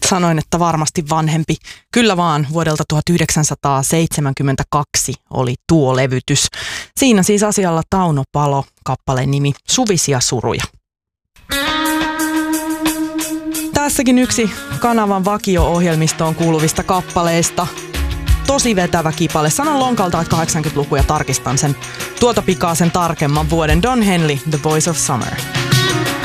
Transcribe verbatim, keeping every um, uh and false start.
sanoin, että varmasti vanhempi. Kyllä vaan, vuodelta tuhatyhdeksänsataaseitsemänkymmentäkaksi oli tuo levytys. Siinä siis asialla Tauno Palo, kappaleen nimi Suvisia suruja. Tässäkin yksi kanavan vakio-ohjelmistoon kuuluvista kappaleista. Tosi vetävä kipale. Sanon lonkalta, että kahdeksankymmentäluku ja tarkistan sen tuota pikaa sen tarkemman vuoden. Don Henley, The Voice of Summer.